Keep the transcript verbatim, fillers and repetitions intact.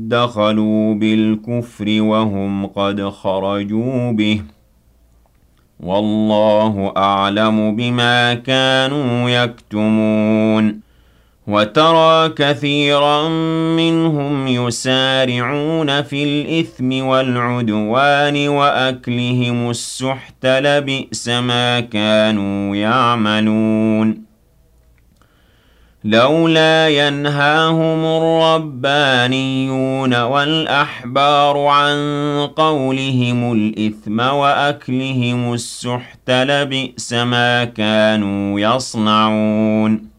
دخلوا بالكفر وهم قد خرجوا به والله أعلم بما كانوا يكتمون وترى كثيرا منهم يسارعون في الإثم والعدوان وأكلهم السحت لبئس ما كانوا يعملون لولا ينهاهم الربانيون والأحبار عن قولهم الإثم وأكلهم السحت لبئس ما كانوا يصنعون